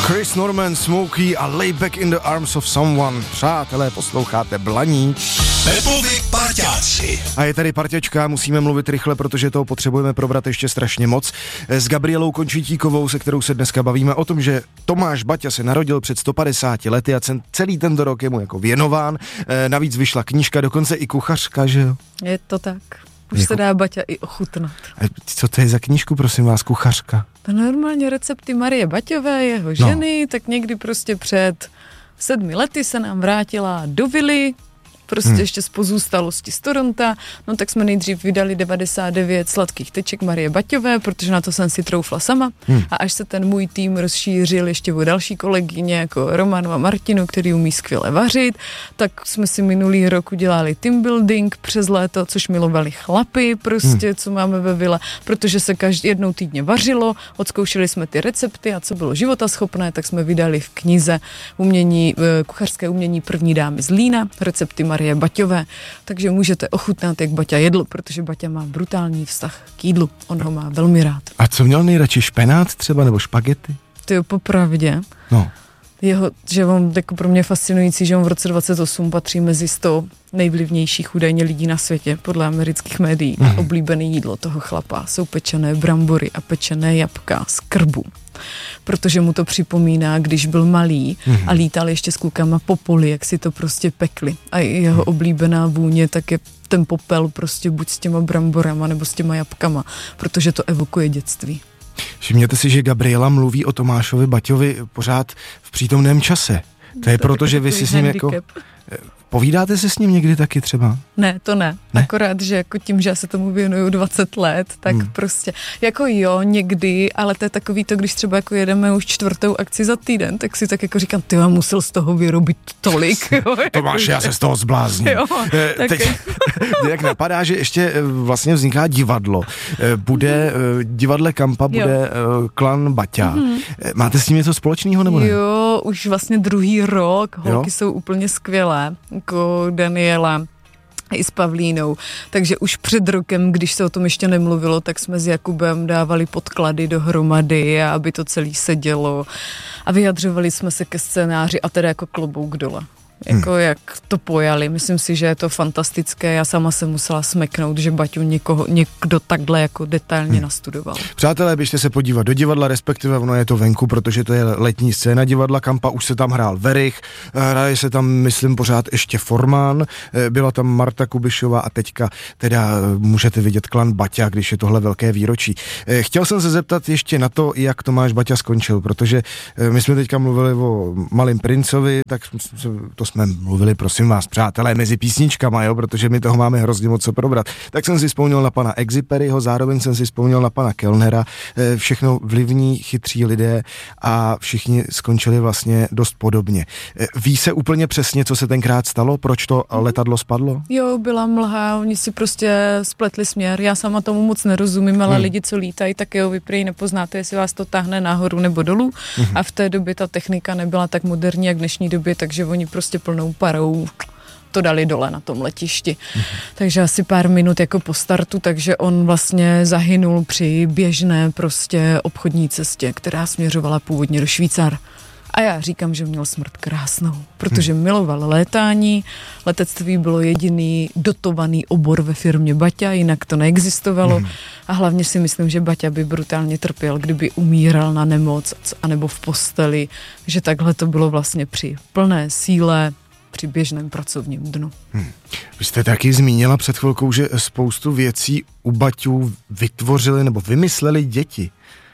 Chris Norman, Smokey a Lay Back in the Arms of Someone. Přátelé, posloucháte Blaník. Pepovi parťáci. A je tady parťačka, musíme mluvit rychle, protože toho potřebujeme probrat ještě strašně moc. S Gabrielou Končitíkovou, se kterou se dneska bavíme o tom, že Tomáš Baťa se narodil před 150 lety a celý tento rok je mu jako věnován. Navíc vyšla knížka, dokonce i kuchařka, že jo? Je to tak. Už se dá Baťa i ochutnat. Co to je za knížku, prosím vás, kuchařka? To normálně recepty Marie Baťové, jeho ženy, tak někdy prostě před 7 lety se nám vrátila do vily, prostě ještě z pozůstalosti z Toronta, no tak jsme nejdřív vydali 99 sladkých teček Marie Baťové, protože na to jsem si troufla sama a až se ten můj tým rozšířil ještě o další kolegyně jako Romanu a Martinu, který umí skvěle vařit, tak jsme si minulý rok udělali team building přes léto, což milovali chlapy prostě, co máme ve vile, protože se jednou týdně vařilo, odzkoušeli jsme ty recepty a co bylo životaschopné, tak jsme vydali v knize kuchařské umění první dámy z Lína, recepty Marie Baťové, takže můžete ochutnat, jak Baťa jedl, protože Baťa má brutální vztah k jídlu, on ho má velmi rád. A co měl nejradši, špenát třeba, nebo špagety? To je popravdě. No. Že on jako pro mě fascinující, že on v roce 28 patří mezi 100 nejvlivnějších údajně lidí na světě, podle amerických médií. A oblíbené jídlo toho chlapa jsou pečené brambory a pečené jabka z krbu. Protože mu to připomíná, když byl malý a lítal ještě s klukama po poli, jak si to prostě pekli. A jeho oblíbená vůně tak je ten popel prostě buď s těma bramborama nebo s těma jabkama, protože to evokuje dětství. Všimněte si, že Gabriela mluví o Tomášovi Baťovi pořád v přítomném čase. To je proto, že vy si s ním jako... Povídáte se s ním někdy taky třeba? Ne, to ne. Akorát, že jako tím, že já se tomu věnuju 20 let, tak prostě, jako jo, někdy, ale to je takový to, když třeba jako jedeme už 4. akci za týden, tak si tak jako říkám, ty já musel z toho vyrobit tolik. Jo, Tomáš, já se z toho zblázním. Jo, tak... Teď jak napadá, že ještě vlastně vzniká divadlo. Bude divadle Kampa, bude klan Baťa. Máte s tím něco společného nebo ne? Jo, už vlastně 2. rok, holky jsou úplně skvělé. Jako Daniela i s Pavlínou. Takže už před rokem, když se o tom ještě nemluvilo, tak jsme s Jakubem dávali podklady dohromady, aby to celé sedělo a vyjadřovali jsme se ke scénáři a teda jako klobouk dole. Jako jak to pojali. Myslím si, že je to fantastické. Já sama jsem musela smeknout, že Baťu někdo takhle jako detailně nastudoval. Přátelé, běžte se podívat do divadla, respektive ono je to venku, protože to je letní scéna divadla Kampa, už se tam hrál Verich, hraje se tam, myslím, pořád ještě Formán, byla tam Marta Kubišová a teďka teda můžete vidět klan Baťa, když je tohle velké výročí. Chtěl jsem se zeptat ještě na to, jak Tomáš Baťa skončil, protože my jsme teďka mluvili o Malým princovi, tak to jsme mluvili, prosím vás, přátelé, mezi písničkama, jo, protože my toho máme hrozně moc co probrat. Tak jsem si vzpomněl na pana Exuperyho, zároveň jsem si vzpomněl na pana Kellnera, všechno vlivní, chytří lidé a všichni skončili vlastně dost podobně. Ví se úplně přesně, co se tenkrát stalo? Proč to letadlo spadlo? Jo, byla mlha, oni si prostě spletli směr. Já sama tomu moc nerozumím, ale lidi, co lítají, tak jo, vy prý nepoznáte, jestli vás to táhne nahoru nebo dolů. A v té době ta technika nebyla tak moderní, jak v dnešní době, takže oni prostě plnou parou to dali dole na tom letišti. Takže asi pár minut jako po startu, takže on vlastně zahynul při běžné prostě obchodní cestě, která směřovala původně do Švýcar. A já říkám, že měl smrt krásnou, protože miloval létání, letectví bylo jediný dotovaný obor ve firmě Baťa, jinak to neexistovalo a hlavně si myslím, že Baťa by brutálně trpěl, kdyby umíral na nemoc anebo v posteli, že takhle to bylo vlastně při plné síle, při běžném pracovním dnu. Vy jste taky zmínila před chvilkou, že spoustu věcí u Baťů vytvořili nebo vymysleli děti.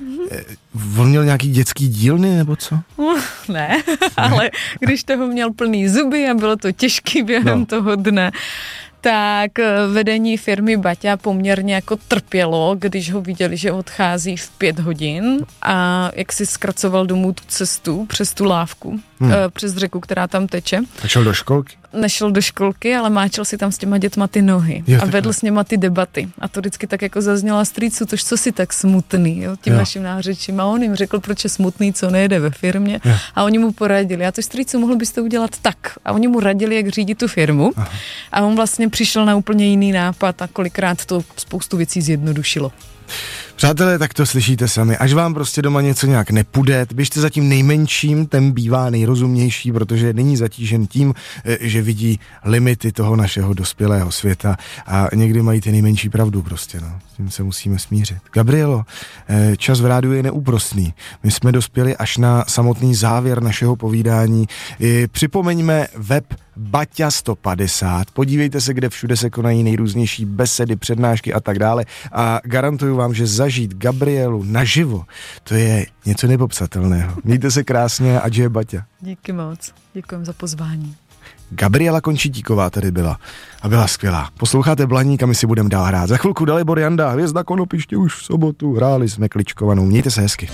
On měl nějaký dětský dílny, nebo co? Ne, ale když toho měl plný zuby a bylo to těžký během toho dne, tak vedení firmy Baťa poměrně jako trpělo, když ho viděli, že odchází v 5 hodin a jak si zkracoval domů tu cestu přes tu lávku, přes řeku, která tam teče. A šel do školky? Nešel do školky, ale máčel si tam s těma dětma ty nohy a vedl s něma ty debaty. A to vždycky tak jako zazněla strýcu, tož co si tak smutný, jo, tím vaším nářečím. A on jim řekl, proč je smutný, co nejede ve firmě. A oni mu poradili, a to strýcu, mohl byste udělat tak. A oni mu radili, jak řídit tu firmu. A on vlastně přišel na úplně jiný nápad a kolikrát to spoustu věcí zjednodušilo. Přátelé, tak to slyšíte sami. Až vám prostě doma něco nějak nepůjde, běžte za tím nejmenším, ten bývá nejrozumnější, protože není zatížen tím, že vidí limity toho našeho dospělého světa a někdy mají ty nejmenší pravdu prostě, no. S tím se musíme smířit. Gabrielo, čas v rádiu je neúprosný. My jsme dospěli až na samotný závěr našeho povídání. Připomeňme web Baťa 150. Podívejte se, kde všude se konají nejrůznější besedy, přednášky a tak dále a garantuju vám, že zažít Gabrielu naživo, to je něco nepopsatelného. Mějte se krásně, ať je Baťa. Díky moc. Děkujem za pozvání. Gabriela Končitíková tady byla a byla skvělá. Posloucháte Blaník a my si budeme dál hrát. Za chvilku Dalibor Janda, Hvězda Konopiště už v sobotu. Hráli jsme kličkovanou. Mějte se hezky.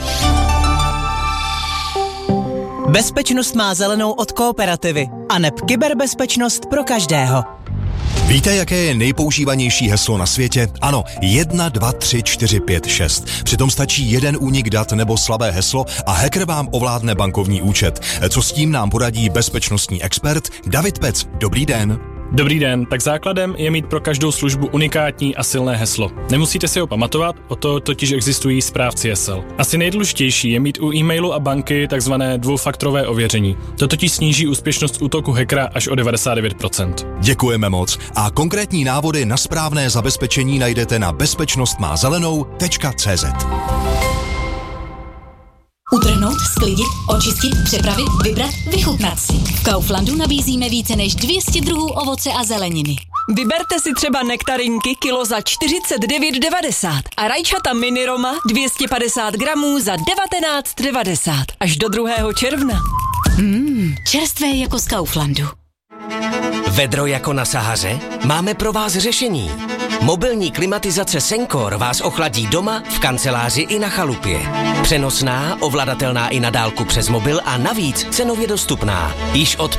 Bezpečnost má zelenou od Kooperativy a neb kyberbezpečnost pro každého. Víte, jaké je nejpoužívanější heslo na světě? Ano, 1, 2, 3, 4, 5, 6. Přitom stačí jeden únik dat nebo slabé heslo a hacker vám ovládne bankovní účet. Co s tím nám poradí bezpečnostní expert David Pec. Dobrý den. Dobrý den, tak základem je mít pro každou službu unikátní a silné heslo. Nemusíte si ho pamatovat, o to totiž existují správci hesel. Asi nejdůležitější je mít u e-mailu a banky takzvané dvoufaktorové ověření. To totiž sníží úspěšnost útoku hackera až o 99%. Děkujeme moc a konkrétní návody na správné zabezpečení najdete na bezpečnostmázelenou.cz. Utrhnout, sklidit, očistit, přepravit, vybrat, vychutnat si. V Kauflandu nabízíme více než 200 druhů ovoce a zeleniny. Vyberte si třeba nektarinky kilo za 49,90 a rajčata mini Roma 250 gramů za 19,90 až do 2. června. Čerstvé jako z Kauflandu. Vedro jako na Sahaře? Máme pro vás řešení. Mobilní klimatizace Senkor vás ochladí doma, v kanceláři i na chalupě. Přenosná, ovladatelná i na dálku přes mobil a navíc cenově dostupná. Již od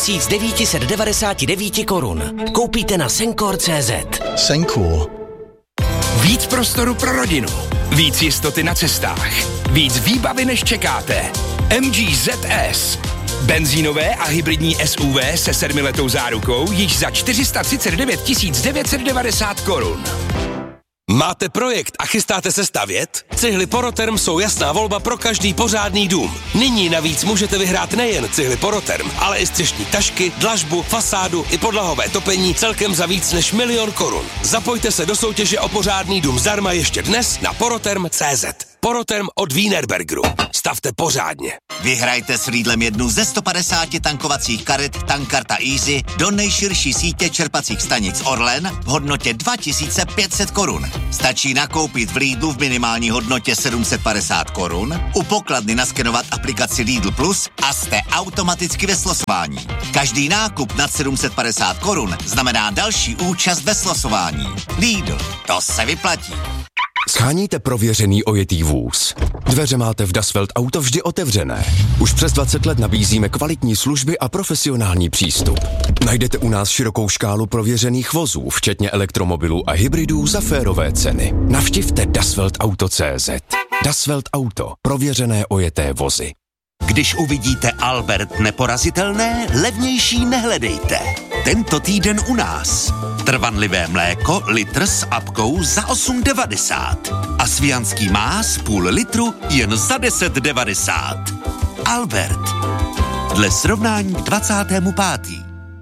5999 korun. Koupíte na Senkor.cz. Senkor. Víc prostoru pro rodinu. Víc jistoty na cestách. Víc výbavy, než čekáte. MG ZS. Benzínové a hybridní SUV se 7letou zárukou již za 439 990 korun. Máte projekt a chystáte se stavět? Cihly Poroterm jsou jasná volba pro každý pořádný dům. Nyní navíc můžete vyhrát nejen cihly Poroterm, ale i střešní tašky, dlažbu, fasádu i podlahové topení celkem za víc než 1 000 000 korun. Zapojte se do soutěže o pořádný dům zdarma ještě dnes na poroterm.cz. Poroterm od Wienerbergeru. Stavte pořádně. Vyhrajte s Lidlem jednu ze 150 tankovacích karet Tankarta Easy do nejširší sítě čerpacích stanic Orlen v hodnotě 2500 korun. Stačí nakoupit v Lidlu v minimální hodnotě 750 korun, u pokladny naskenovat aplikaci Lidl Plus a jste automaticky ve slosování. Každý nákup nad 750 korun znamená další účast ve slosování. Lidl, to se vyplatí. Sháníte prověřený ojetý vůz. Dveře máte v Dasvelt Auto vždy otevřené. Už přes 20 let nabízíme kvalitní služby a profesionální přístup. Najdete u nás širokou škálu prověřených vozů, včetně elektromobilů a hybridů za férové ceny. Navštivte dasveltauto.cz. Dasvelt Auto. Prověřené ojeté vozy. Když uvidíte Albert neporazitelné, levnější nehledejte. Tento týden u nás. Trvanlivé mléko, litr s apkou za 8,90. A svijanský más půl litru jen za 10,90. Albert. Dle srovnání k 25.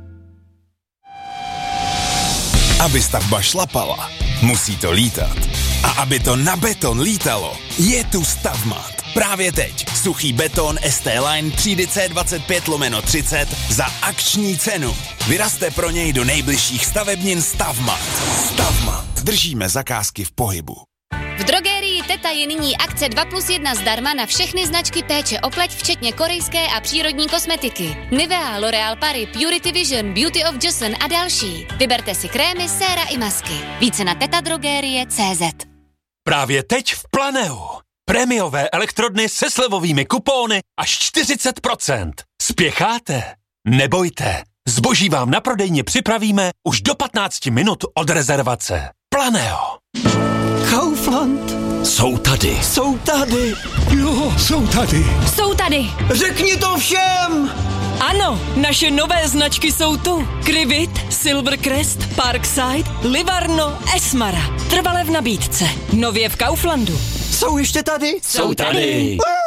Aby stavba šlapala, musí to lítat. A aby to na beton lítalo, je tu Stavmat. Právě teď suchý beton ST Line třídy C25/30 za akční cenu. Vyrazte pro něj do nejbližších stavebnin Stavmat. Stavmat. Držíme zakázky v pohybu. V drogerii Teta je nyní akce 2+1 zdarma na všechny značky péče o pleť, včetně korejské a přírodní kosmetiky. Nivea, L'Oréal Paris, Purity Vision, Beauty of Joseon a další. Vyberte si krémy, séra i masky. Více na tetadrogerie.cz. Právě teď v Planeu. Prémiové elektrodny se slevovými kupóny až 40%. Spěcháte? Nebojte. Zboží vám na prodejně připravíme už do 15 minut od rezervace. Planeo. Kaufland. Jsou tady. Jsou tady. Jo, jsou tady. Jsou tady. Řekni to všem! Ano, naše nové značky jsou tu. Krivit, Silvercrest, Parkside, Livarno, Esmara. Trvale v nabídce. Nově v Kauflandu. Jsou ještě tady? Jsou tady.